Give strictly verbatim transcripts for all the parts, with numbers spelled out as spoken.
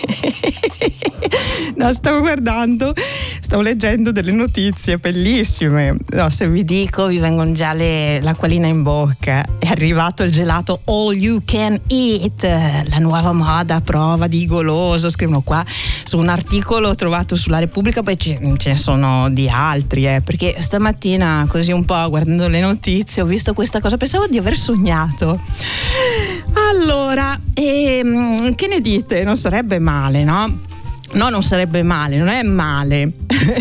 No, stavo guardando, stavo leggendo delle notizie bellissime. No, se vi dico vi vengono già le, l'acquolina in bocca. È arrivato il gelato all you can eat, la nuova moda a prova di goloso, scrivono qua su un articolo trovato sulla Repubblica. Poi ce, ce ne sono di altri, eh, perché stamattina così un po' guardando le notizie ho visto questa cosa, pensavo di aver sognato. Allora, ehm, che ne dite? Non sarebbe male, no? No, non sarebbe male, non è male.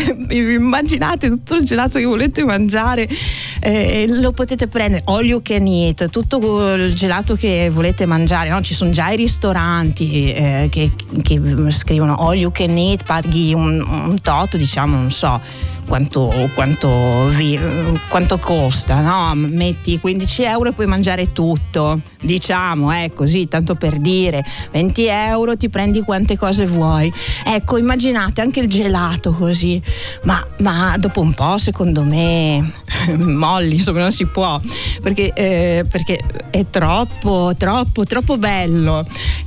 Immaginate tutto il gelato che volete mangiare, eh, lo potete prendere all you can eat, tutto il gelato che volete mangiare, no? Ci sono già i ristoranti eh, che, che scrivono all you can eat, paghi un, un tot, diciamo, non so quanto, quanto, vi, quanto costa, no? Metti quindici euro e puoi mangiare tutto, diciamo, eh, così, tanto per dire, venti euro ti prendi quante cose vuoi. Ecco, immaginate anche il gelato così, ma, ma dopo un po' secondo me molli, insomma, non si può, perché, eh, perché è troppo, troppo, troppo bello,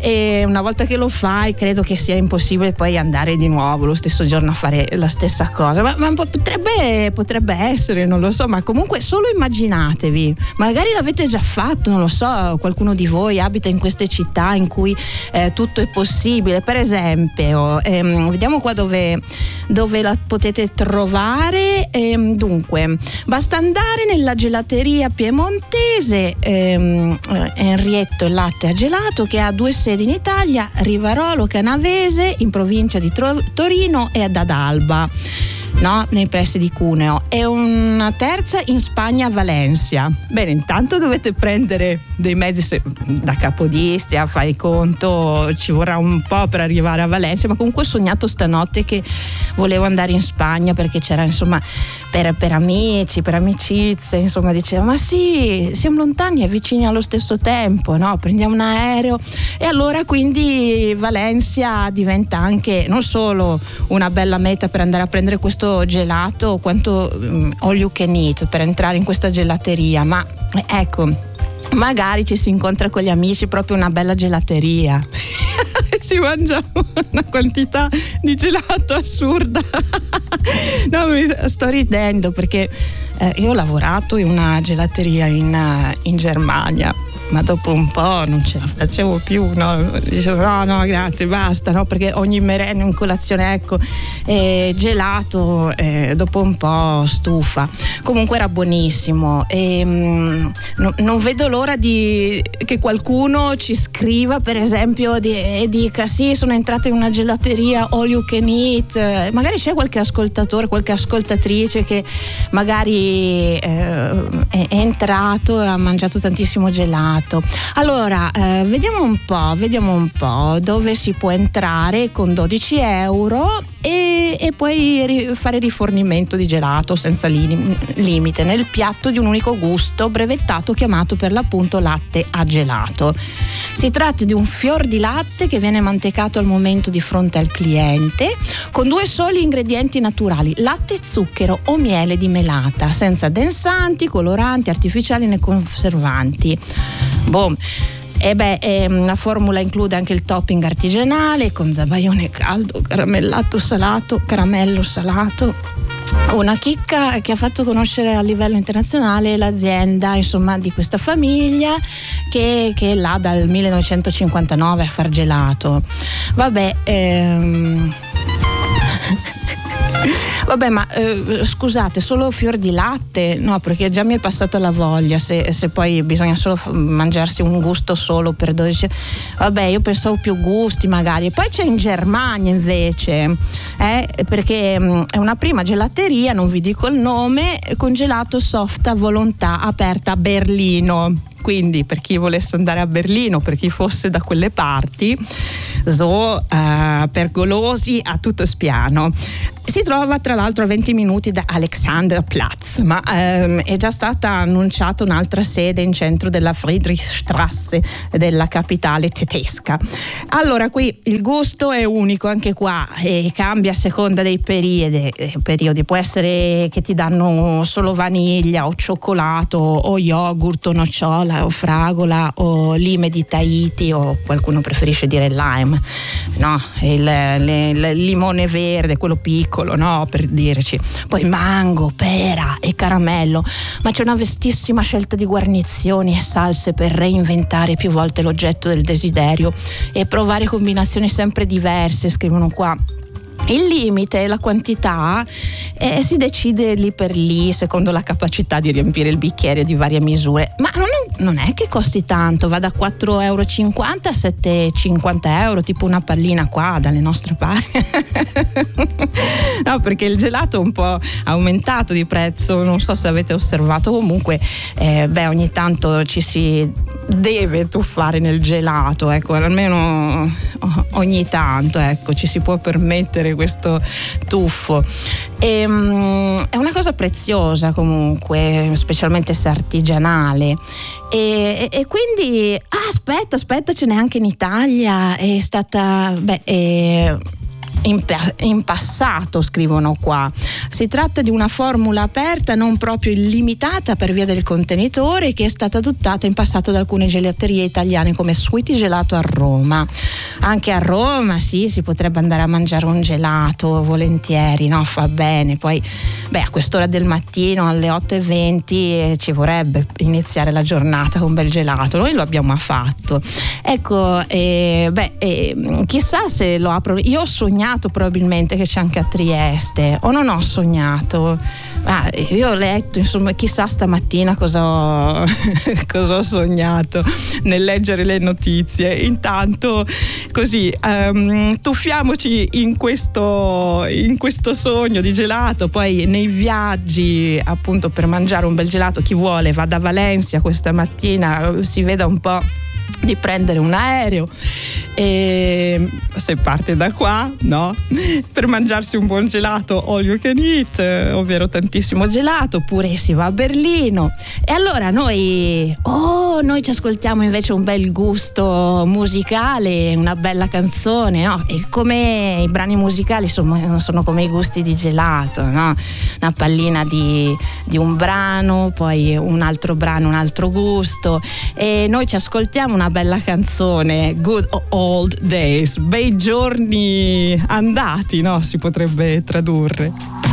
e una volta che lo fai credo che sia impossibile poi andare di nuovo lo stesso giorno a fare la stessa cosa, ma, ma potrebbe, potrebbe essere, non lo so, ma comunque solo immaginatevi, magari l'avete già fatto, non lo so, qualcuno di voi abita in queste città in cui eh, tutto è possibile, per esempio. Ehm, vediamo qua dove, dove la potete trovare. Ehm, dunque, basta andare nella gelateria piemontese ehm, Henrietto il latte a gelato, che ha due sedi in Italia, Rivarolo Canavese in provincia di Tro- Torino e ad Alba, no, nei pressi di Cuneo, e una terza in Spagna a Valencia. Bene, intanto dovete prendere dei mezzi, se, da Capodistria, fai conto, ci vorrà un po' per arrivare a Valencia, ma comunque ho sognato stanotte che volevo andare in Spagna perché c'era, insomma, per, per amici, per amicizie, insomma, dicevo, ma sì, siamo lontani e vicini allo stesso tempo, no? Prendiamo un aereo, e allora quindi Valencia diventa anche non solo una bella meta per andare a prendere questo gelato, quanto um, all you can eat per entrare in questa gelateria, ma ecco, magari ci si incontra con gli amici proprio una bella gelateria si mangia una quantità di gelato assurda. No, mi sto ridendo perché eh, io ho lavorato in una gelateria in, in Germania, ma dopo un po' non ce la facevo più, no? Dicevo no, no, grazie, basta, no? Perché ogni merenda, in colazione, ecco, eh, gelato, eh, dopo un po' stufa. Comunque era buonissimo, e mh, no, non vedo l'ora di che qualcuno ci scriva, per esempio, di, e dica sì, sono entrata in una gelateria all you can eat. Magari c'è qualche ascoltatore, qualche ascoltatrice che magari eh, è entrato e ha mangiato tantissimo gelato. Allora, eh, vediamo un po', vediamo un po' dove si può entrare con dodici euro e, e poi ri- fare rifornimento di gelato senza li- limite nel piatto di un unico gusto brevettato chiamato per l'appunto latte a gelato. Si tratta di un fior di latte che viene mantecato al momento di fronte al cliente con due soli ingredienti naturali, latte e zucchero o miele di melata, senza adensanti, coloranti, artificiali né conservanti. Boh. E beh, ehm, la formula include anche il topping artigianale con zabaione caldo, caramellato salato, caramello salato. Una chicca che ha fatto conoscere a livello internazionale l'azienda, insomma, di questa famiglia che, che è là dal millenovecentocinquantanove a far gelato. Vabbè, ehm... Vabbè, ma eh, scusate, solo fior di latte? No, perché già mi è passata la voglia, se, se poi bisogna solo f- mangiarsi un gusto solo per dodici. Vabbè, io pensavo più gusti magari. E poi c'è in Germania invece, eh, perché mh, è una prima gelateria, non vi dico il nome, con gelato soft a volontà, aperta a Berlino. Quindi per chi volesse andare a Berlino, per chi fosse da quelle parti, so, uh, per golosi a tutto spiano. Si trova tra l'altro a venti minuti da Alexanderplatz, ma um, è già stata annunciata un'altra sede in centro della Friedrichstrasse, della capitale tedesca. Allora, qui il gusto è unico anche qua e cambia a seconda dei periodi, periodi. Può essere che ti danno solo vaniglia o cioccolato o yogurt o nocciola, o fragola o lime di Tahiti, o qualcuno preferisce dire lime, no? Il, le, il limone verde, quello piccolo, no? Per dirci. Poi mango, pera e caramello, ma c'è una vastissima scelta di guarnizioni e salse per reinventare più volte l'oggetto del desiderio e provare combinazioni sempre diverse, scrivono qua. Il limite, la quantità, eh, si decide lì per lì secondo la capacità di riempire il bicchiere di varie misure, ma non è, non è che costi tanto, va da quattro e cinquanta euro a sette e cinquanta euro, tipo una pallina qua dalle nostre parti. No, perché il gelato è un po' aumentato di prezzo, non so se avete osservato, comunque eh, beh, ogni tanto ci si deve tuffare nel gelato, ecco, almeno ogni tanto, ecco, ci si può permettere questo tuffo. E, um, è una cosa preziosa comunque, specialmente se artigianale, e, e quindi ah, aspetta aspetta ce n'è anche in Italia, è stata beh è, In, in passato, scrivono qua. Si tratta di una formula aperta, non proprio illimitata per via del contenitore, che è stata adottata in passato da alcune gelaterie italiane come Sweetie Gelato a Roma. Anche a Roma sì, si potrebbe andare a mangiare un gelato volentieri, no? Fa bene. Poi beh, a quest'ora del mattino alle otto e venti eh, ci vorrebbe iniziare la giornata con un bel gelato. Noi lo abbiamo fatto, ecco. eh, beh eh, chissà se lo apro. Io ho sognato probabilmente che c'è anche a Trieste, o non ho sognato? Ah, io ho letto, insomma, chissà stamattina cosa ho, cosa ho sognato nel leggere le notizie. Intanto così um, tuffiamoci in questo, in questo sogno di gelato. Poi nei viaggi, appunto, per mangiare un bel gelato, chi vuole va da Valencia questa mattina, si veda un po' di prendere un aereo, e se parte da qua, no? Per mangiarsi un buon gelato all you can eat, ovvero tantissimo gelato, oppure si va a Berlino. E allora noi oh noi ci ascoltiamo invece un bel gusto musicale, una bella canzone, no? E come i brani musicali sono, sono come i gusti di gelato, no? Una pallina di, di un brano, poi un altro brano, un altro gusto, e noi ci ascoltiamo una bella canzone, Good Old Days, bei giorni andati, no? Si potrebbe tradurre.